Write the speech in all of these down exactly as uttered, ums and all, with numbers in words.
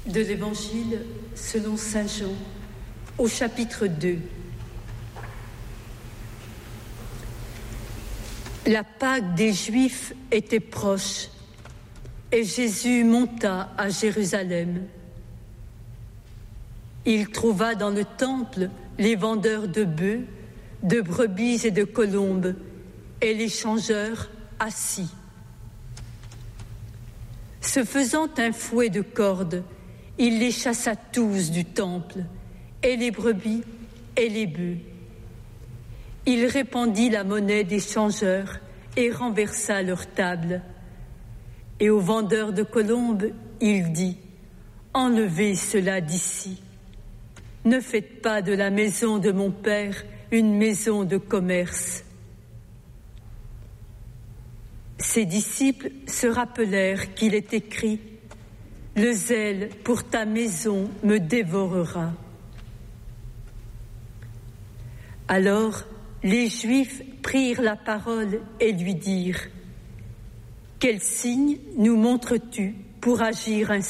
De l'Évangile selon saint Jean, au chapitre deux. La Pâque des Juifs était proche et Jésus monta à Jérusalem. Il trouva dans le temple les vendeurs de bœufs, de brebis et de colombes et les changeurs assis. Se faisant un fouet de cordes, il les chassa tous du temple, et les brebis et les bœufs. Il répandit la monnaie des changeurs et renversa leur table. Et aux vendeurs de colombes, il dit : enlevez cela d'ici. Ne faites pas de la maison de mon Père une maison de commerce. Ses disciples se rappelèrent qu'il est écrit : le zèle pour ta maison me dévorera. Alors les Juifs prirent la parole et lui dirent : quel signe nous montres-tu pour agir ainsi ?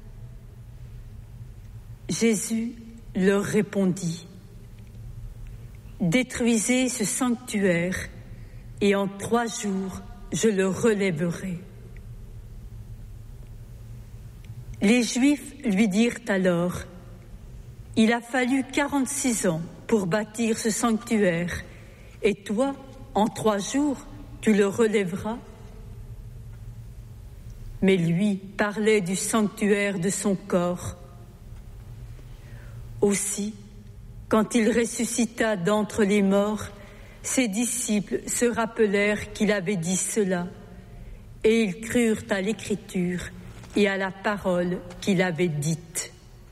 Jésus leur répondit : détruisez ce sanctuaire et en trois jours je le relèverai. Les Juifs lui dirent alors : il a fallu quarante-six ans pour bâtir ce sanctuaire, et toi, en trois jours, tu le relèveras ? Mais lui parlait du sanctuaire de son corps. Aussi, quand il ressuscita d'entre les morts, ses disciples se rappelèrent qu'il avait dit cela, et ils crurent à l'Écriture et à la parole qu'il avait dite.